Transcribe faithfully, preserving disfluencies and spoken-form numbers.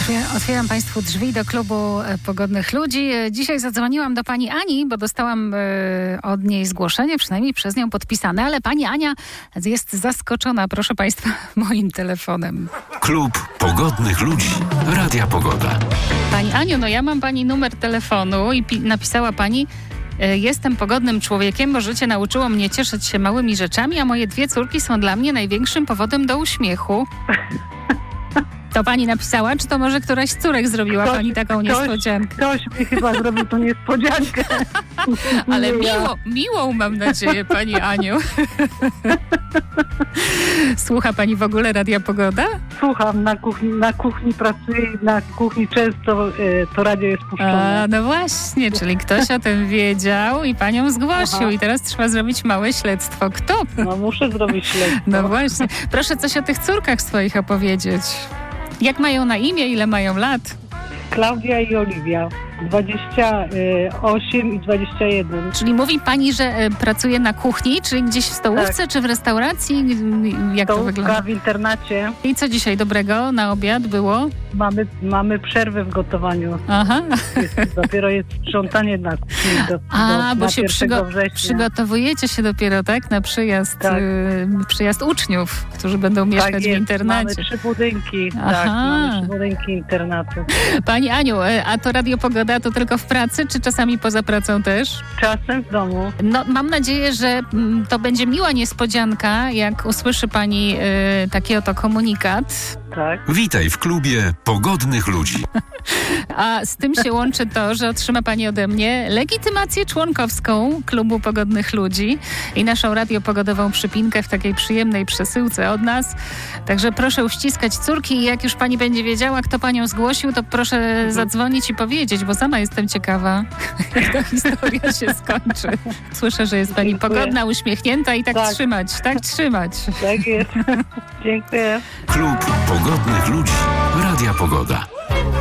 Otwier- otwieram Państwu drzwi do klubu e, Pogodnych Ludzi. E, Dzisiaj zadzwoniłam do pani Ani, bo dostałam e, od niej zgłoszenie, przynajmniej przez nią podpisane, ale pani Ania jest zaskoczona, proszę Państwa, moim telefonem. Klub Pogodnych Ludzi. Radia Pogoda. Pani Aniu, no ja mam pani numer telefonu i pi- napisała pani: e, jestem pogodnym człowiekiem, bo życie nauczyło mnie cieszyć się małymi rzeczami, a moje dwie córki są dla mnie największym powodem do uśmiechu. To pani napisała, czy to może któraś z córek zrobiła Ktoś- pani taką ktoś- niespodziankę? Ktoś mi chyba zrobił tą niespodziankę. Ale Nie ja. miło, miłą mam nadzieję, pani Aniu. Słucha pani w ogóle Radia Pogoda? Słucham, na kuchni, na kuchni pracuję i na kuchni często e, to radio jest puszczone. A, no właśnie, czyli ktoś o tym wiedział i panią zgłosił. Aha. I teraz trzeba zrobić małe śledztwo. Kto? No muszę zrobić śledztwo. No właśnie. Proszę coś o tych córkach swoich opowiedzieć. Jak mają na imię, ile mają lat? Klaudia i Oliwia. dwadzieścia osiem i dwadzieścia jeden. Czyli mówi pani, że e, pracuje na kuchni, czy gdzieś w stołówce, czy w restauracji? Jak to Stołówka wygląda? w internacie. I co dzisiaj dobrego na obiad było? Mamy, mamy przerwę w gotowaniu. Aha. Jest, dopiero jest sprzątanie na kuchni do, A, do, bo na się pierwszego przygo- września. przygotowujecie się dopiero, tak? Na przyjazd, Tak. y, przyjazd uczniów, którzy będą mieszkać Tak w jest, internacie. mamy trzy budynki. Aha. Tak, mamy trzy budynki internatu. Pani Aniu, y, a to Radio Pogoda to tylko w pracy, czy czasami poza pracą też? Czasem w domu. No, mam nadzieję, że mm, to będzie miła niespodzianka, jak usłyszy pani y, taki oto komunikat. Tak. Witaj w klubie Pogodnych Ludzi. A z tym się łączy to, że otrzyma pani ode mnie legitymację członkowską Klubu Pogodnych Ludzi i naszą radiopogodową przypinkę w takiej przyjemnej przesyłce od nas. Także proszę uściskać córki i jak już pani będzie wiedziała, kto panią zgłosił, to proszę zadzwonić i powiedzieć, bo sama jestem ciekawa, jak ta historia się skończy. Słyszę, że jest pani Dziękuję. pogodna, uśmiechnięta i tak, Tak. trzymać, tak trzymać. Tak jest. Dziękuję. Klub Pogodnych Ludzi. Radia Pogoda.